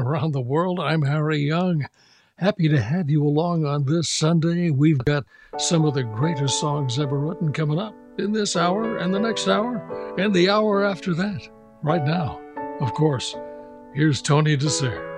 around the world. I'm Harry Young. Happy to have you along on this Sunday. We've got some of the greatest songs ever written coming up in this hour and the next hour and the hour after that. Right now, of course, here's Tony DeSere.